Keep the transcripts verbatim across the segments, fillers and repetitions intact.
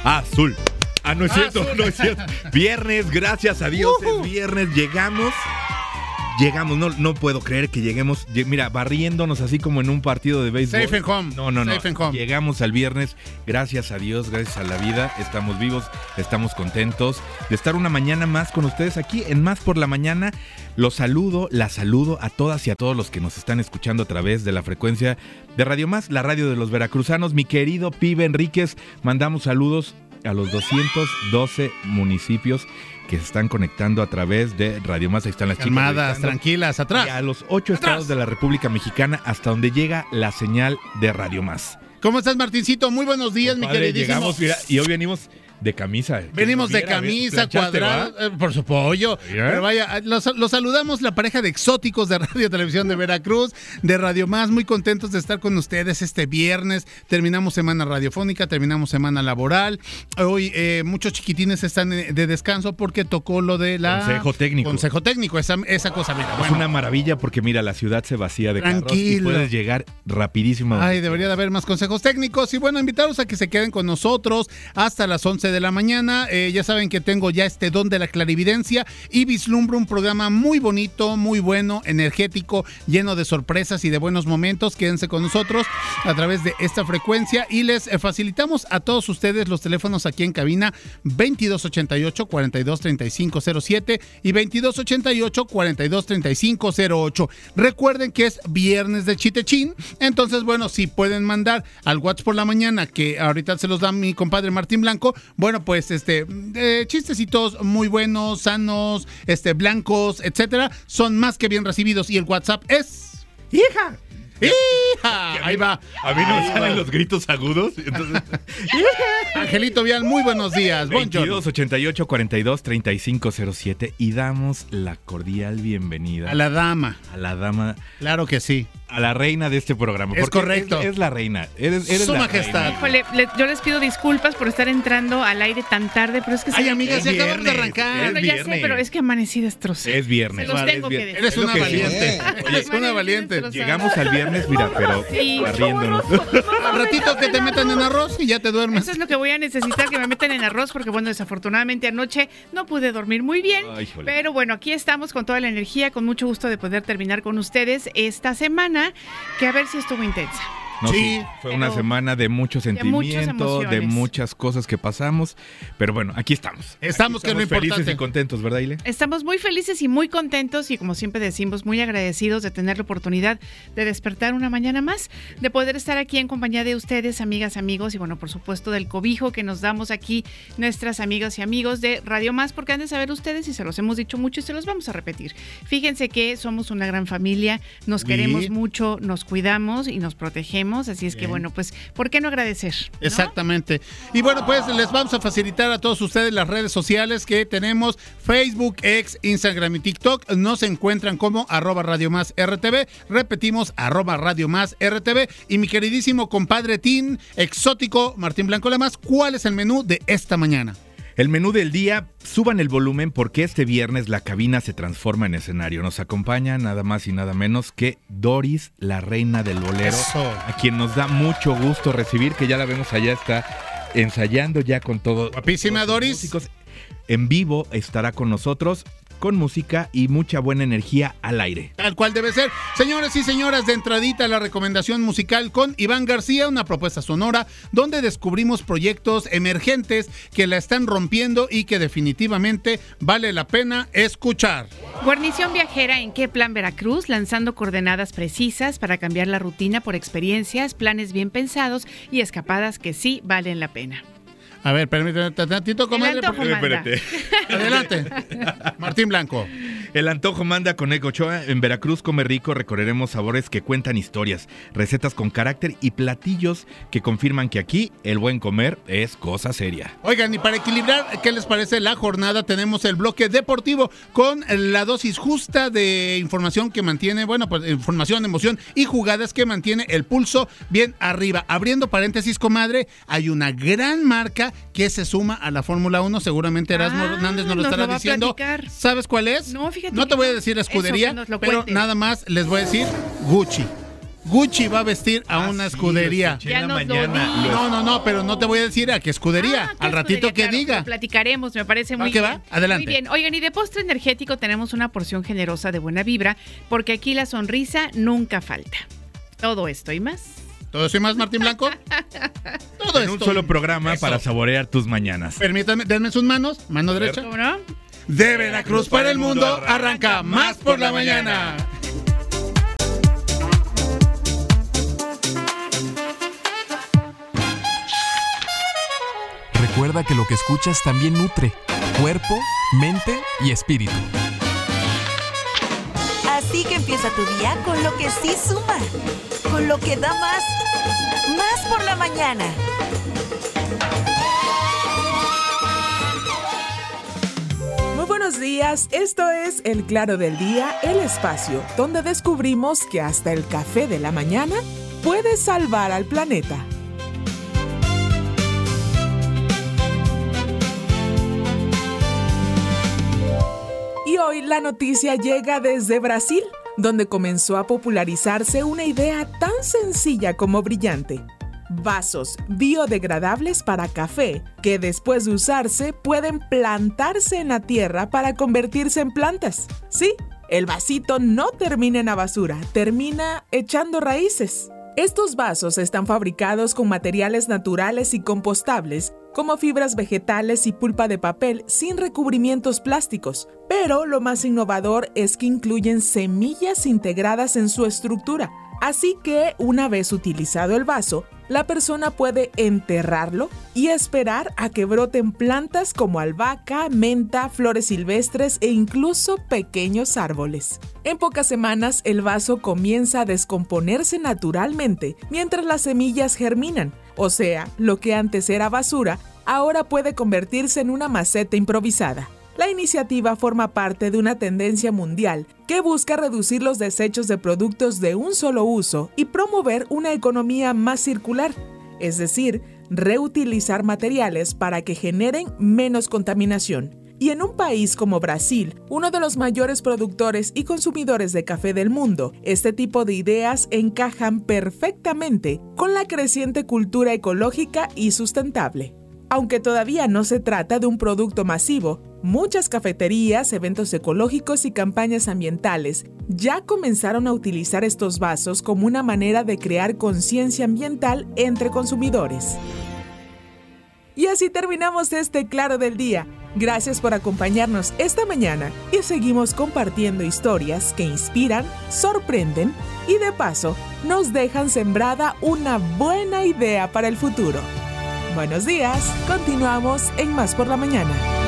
Azul. Ah, no es cierto, no es cierto. Viernes, gracias a Dios, uh-huh. es viernes, llegamos. Llegamos, no, no puedo creer que lleguemos, mira, barriéndonos así como en un partido de béisbol. Safe and home. No, no, no. Safe and home. Llegamos al viernes, gracias a Dios, gracias a la vida, estamos vivos, estamos contentos de estar una mañana más con ustedes aquí en Más por la Mañana. Los saludo, la saludo a todas y a todos los que nos están escuchando a través de la frecuencia de Radio Más, la radio de los veracruzanos. Mi querido Pibe Enríquez, mandamos saludos a los doscientos doce municipios que se están conectando a través de Radio Más. Ahí están las chicas. Calmadas, tranquilas, atrás. Y a los ocho atrás. estados de la República Mexicana hasta donde llega la señal de Radio Más. ¿Cómo estás, Martincito? Muy buenos días, Compadre, mi queridísimo. Llegamos, mira, y hoy venimos de camisa. Venimos de viera, camisa, cuadrada, eh, por su pollo. ¿Yeah? Pero vaya, los, los saludamos, la pareja de exóticos de Radio Televisión de Veracruz, de Radio Más, muy contentos de estar con ustedes este viernes. Terminamos semana radiofónica, terminamos semana laboral. Hoy eh, muchos chiquitines están de descanso porque tocó lo de la... Consejo técnico. Consejo técnico, esa, esa cosa, mira. Es Bueno. una maravilla porque mira, la ciudad se vacía de carros y puedes llegar rapidísimo. Ay, debería de haber más consejos técnicos. Y bueno, invitarlos a que se queden con nosotros hasta las once de la mañana. Eh, ya saben que tengo ya este don de la clarividencia y vislumbro un programa muy bonito, muy bueno, energético, lleno de sorpresas y de buenos momentos. Quédense con nosotros a través de esta frecuencia y les eh, facilitamos a todos ustedes los teléfonos aquí en cabina veintidós ochenta y ocho, cuarenta y dos treinta y cinco cero siete y veintidós ochenta y ocho, cuarenta y dos treinta y cinco cero ocho. Recuerden que es viernes de chitechín, entonces bueno, si pueden mandar al WhatsApp por la mañana, que ahorita se los da mi compadre Martín Blanco, bueno, pues este Eh, chistecitos muy buenos, sanos, este, blancos, etcétera, son más que bien recibidos. Y el WhatsApp es... ¡Hija! ¡Hija! Ahí va. A mí no me salen los gritos agudos. Entonces... Angelito Vial, muy buenos días. veintidós ochenta y ocho, cuarenta y dos treinta y cinco cero siete y damos la cordial bienvenida a la dama. A la dama. Claro que sí. A la reina de este programa. Es correcto. Es, es la reina. Eres, eres Su la majestad. reina. Híjole, le, yo les pido disculpas por estar entrando al aire tan tarde, pero es que... Ay, se... amigas, ya acabamos de arrancar. Bueno, ya sé, pero es que amanecí destrocé. Es viernes. Se los vale, tengo es que decir. Eres una valiente. Oye, Eres una valiente. Llegamos al viernes, mira, pero Sí. barriéndonos. Al ratito que te metan en arroz y ya te duermes. Eso es lo que voy a necesitar, que me metan en arroz, porque bueno, desafortunadamente anoche no pude dormir muy bien. Ay, jole. Pero bueno, aquí estamos con toda la energía, con mucho gusto de poder terminar con ustedes esta semana, que a ver si estuvo intensa. No, sí, Sí, fue una semana de mucho de muchas sentimiento, de, emociones. muchas cosas que pasamos, pero bueno, aquí estamos. Estamos, que es lo felices importante. y contentos, ¿verdad, Ile? Estamos muy felices y muy contentos y como siempre decimos, muy agradecidos de tener la oportunidad de despertar una mañana más, de poder estar aquí en compañía de ustedes, amigas, amigos, y bueno, por supuesto del cobijo que nos damos aquí nuestras amigas y amigos de Radio Más, porque han de saber ustedes, y se los hemos dicho mucho y se los vamos a repetir. Fíjense que somos una gran familia, nos Sí. queremos mucho, nos cuidamos y nos protegemos, así es que Bien. bueno, pues, ¿por qué no agradecer? ¿no? Exactamente. Y bueno, pues les vamos a facilitar a todos ustedes las redes sociales que tenemos: Facebook, X, Instagram y TikTok. Nos encuentran como arroba Radio Más R T V. Repetimos, arroba Radio Más R T V. Y mi queridísimo compadre Tin, exótico, Martín Blanco Lamas, ¿cuál es el menú de esta mañana? El menú del día, suban el volumen porque este viernes la cabina se transforma en escenario. Nos acompaña nada más y nada menos que Doris, la reina del bolero, Eso. a quien nos da mucho gusto recibir, que ya la vemos allá, está ensayando ya con todo. Guapísima, todos sus Doris. músicos. En vivo estará con nosotros, con música y mucha buena energía al aire. Tal cual debe ser. Señores y señoras, de entradita la recomendación musical con Iván García, una propuesta sonora donde descubrimos proyectos emergentes que la están rompiendo y que definitivamente vale la pena escuchar. Guarnición viajera en Qué Plan Veracruz, lanzando coordenadas precisas para cambiar la rutina por experiencias, planes bien pensados y escapadas que sí valen la pena. A ver, permíteme tantito, comadre. El antojo porque- manda. Espérate. Adelante. Martín Blanco. El antojo manda con Ego Ochoa. En Veracruz Come Rico recorreremos sabores que cuentan historias, recetas con carácter y platillos que confirman que aquí el buen comer es cosa seria. Oigan, y para equilibrar, ¿qué les parece la jornada? Tenemos el bloque deportivo con la dosis justa de información que mantiene, bueno, pues información, emoción y jugadas que mantiene el pulso bien arriba. Abriendo paréntesis, comadre, hay una gran marca que se suma a la Fórmula uno. Seguramente Erasmo Ah, Hernández nos lo nos estará lo va a diciendo. platicar. ¿Sabes cuál es? No, fíjate No que te voy a no. decir la Eso, escudería, que nos lo pero cuente. nada más les voy a decir Gucci. Gucci va a vestir a Ah, una sí, escudería. lo escuché Ya en la nos lo mañana. di. Lo- No, no, no, pero no te voy a decir a qué escudería. Ah, ¿qué Al ratito escudería? que Claro, diga. lo platicaremos, me parece ¿Va muy que bien. va? Adelante. Muy bien. Oigan, y de postre energético tenemos una porción generosa de buena vibra, porque aquí la sonrisa nunca falta. Todo esto y más. ¿Todo eso y más, Martín Blanco? Todo En un esto. solo programa Eso. para saborear tus mañanas. Permítanme, denme sus manos. Mano derecha. ¿Cómo no? De Veracruz para el mundo arranca Más por la Mañana. Recuerda que lo que escuchas también nutre cuerpo, mente y espíritu. Así que empieza tu día con lo que sí suma, con lo que da más, más por la mañana. Muy buenos días, esto es El Claro del Día, el espacio donde descubrimos que hasta el café de la mañana puede salvar al planeta. Y hoy la noticia llega desde Brasil, donde comenzó a popularizarse una idea tan sencilla como brillante. Vasos biodegradables para café que después de usarse pueden plantarse en la tierra para convertirse en plantas. Sí, el vasito no termina en la basura, termina echando raíces. Estos vasos están fabricados con materiales naturales y compostables, como fibras vegetales y pulpa de papel sin recubrimientos plásticos. Pero lo más innovador es que incluyen semillas integradas en su estructura. Así que, una vez utilizado el vaso, la persona puede enterrarlo y esperar a que broten plantas como albahaca, menta, flores silvestres e incluso pequeños árboles. En pocas semanas, el vaso comienza a descomponerse naturalmente mientras las semillas germinan. O sea, lo que antes era basura, ahora puede convertirse en una maceta improvisada. La iniciativa forma parte de una tendencia mundial que busca reducir los desechos de productos de un solo uso y promover una economía más circular, es decir, reutilizar materiales para que generen menos contaminación. Y en un país como Brasil, uno de los mayores productores y consumidores de café del mundo, este tipo de ideas encajan perfectamente con la creciente cultura ecológica y sustentable. Aunque todavía no se trata de un producto masivo, muchas cafeterías, eventos ecológicos y campañas ambientales ya comenzaron a utilizar estos vasos como una manera de crear conciencia ambiental entre consumidores. Y así terminamos este Claro del Día. Gracias por acompañarnos esta mañana y seguimos compartiendo historias que inspiran, sorprenden y de paso nos dejan sembrada una buena idea para el futuro. Buenos días, continuamos en Más por la Mañana.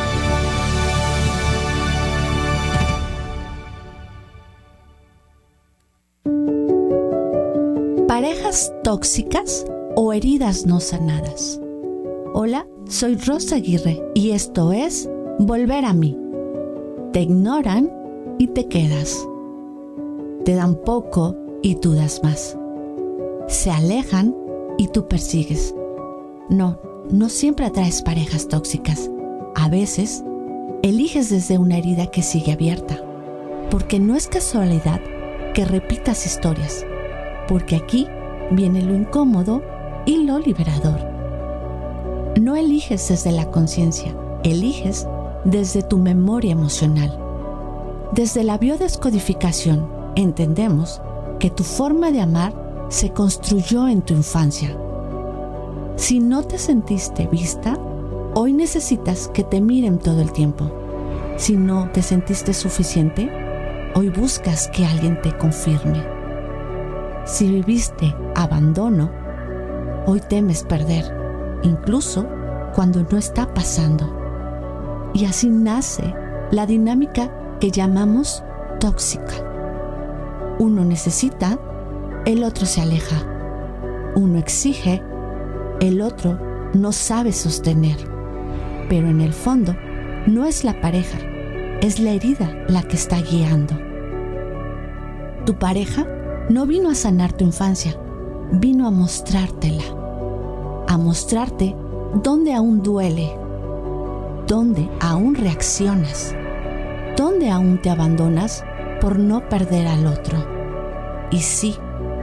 Parejas tóxicas o heridas no sanadas. Hola, soy Rosa Aguirre y esto es Volver a mí. Te ignoran y te quedas. Te dan poco y tú das más. Se alejan y tú persigues. No, no siempre atraes parejas tóxicas. A veces, eliges desde una herida que sigue abierta. Porque no es casualidad que repitas historias. Porque aquí viene lo incómodo y lo liberador. No eliges desde la conciencia, eliges desde tu memoria emocional. Desde la biodescodificación, entendemos que tu forma de amar se construyó en tu infancia. Si no te sentiste vista, hoy necesitas que te miren todo el tiempo. Si no te sentiste suficiente, hoy buscas que alguien te confirme. Si viviste abandono, hoy temes perder, incluso cuando no está pasando. Y así nace la dinámica que llamamos tóxica. Uno necesita, el otro se aleja. Uno exige, el otro no sabe sostener. Pero en el fondo, no es la pareja, es la herida la que está guiando. Tu pareja no vino a sanar tu infancia, vino a mostrártela. A mostrarte dónde aún duele, dónde aún reaccionas, dónde aún te abandonas por no perder al otro. Y sí,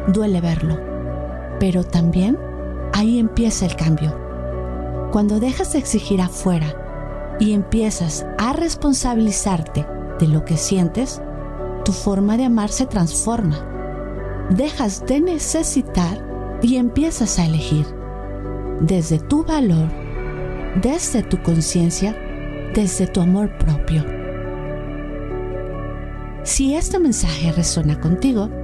duele verlo, pero también ahí empieza el cambio. Cuando dejas de exigir afuera y empiezas a responsabilizarte de lo que sientes, tu forma de amar se transforma. Dejas de necesitar y empiezas a elegir. Desde tu valor, desde tu conciencia, desde tu amor propio. Si este mensaje resuena contigo,